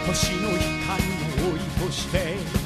星の光を追い越して